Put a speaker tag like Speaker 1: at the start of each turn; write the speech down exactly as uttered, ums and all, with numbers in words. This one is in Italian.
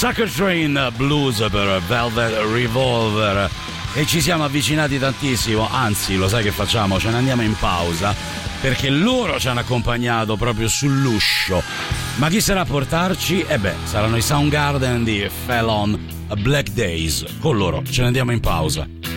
Speaker 1: Sucker Train Blues per Velvet Revolver. E ci siamo avvicinati tantissimo, anzi lo sai che facciamo? Ce ne andiamo in pausa perché loro ci hanno accompagnato proprio sull'uscio. Ma chi sarà a portarci? E beh, saranno i Soundgarden di Fell on Black Days. Con loro ce ne andiamo in pausa.